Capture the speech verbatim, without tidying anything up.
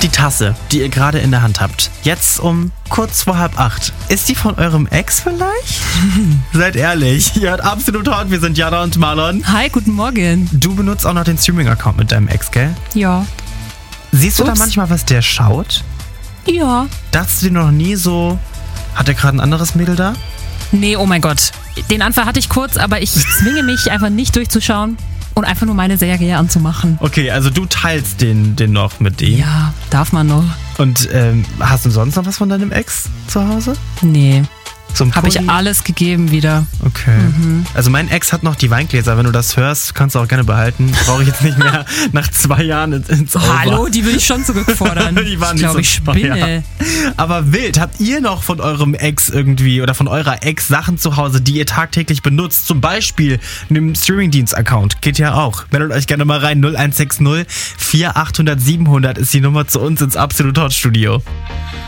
Die Tasse, die ihr gerade in der Hand habt, jetzt um kurz vor halb acht, ist die von eurem Ex vielleicht? Seid ehrlich, ihr hört absolut hot, wir sind Jana und Marlon. Hi, guten Morgen. Du benutzt auch noch den Streaming-Account mit deinem Ex, gell? Ja. Siehst du Ups. da manchmal, was der schaut? Ja. Dachtest du dir noch nie so, hat er gerade ein anderes Mädel da? Nee, oh mein Gott. Den Anfall hatte ich kurz, aber ich zwinge mich einfach nicht durchzuschauen und einfach nur meine Serie anzumachen. Okay, also du teilst den, den noch mit ihm. Ja, darf man noch. Und ähm, hast du sonst noch was von deinem Ex zu Hause? Nee. So ein Habe ich Pulli? alles gegeben wieder. Okay. Mhm. Also mein Ex hat noch die Weingläser. Wenn du das hörst, kannst du auch gerne behalten. Brauche ich jetzt nicht mehr nach zwei Jahren ins, ins Over. Hallo, die will ich schon zurückfordern. Die waren ich glaube, ich nicht so teuer. spinne. Aber wild, habt ihr noch von eurem Ex irgendwie oder von eurer Ex Sachen zu Hause, die ihr tagtäglich benutzt? Zum Beispiel einem Streamingdienst-Account. Geht ja auch. Meldet euch gerne mal rein. null eins sechs null vier achthundert siebenhundert ist die Nummer zu uns ins Absolut Hot Studio.